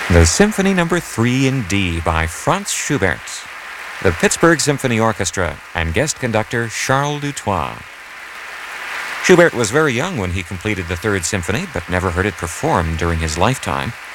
The Symphony Number 3 in D by Franz Schubert, the Pittsburgh Symphony Orchestra, and guest conductor Charles Dutoit. Schubert was very young when he completed the Third Symphony, but never heard it performed during his lifetime.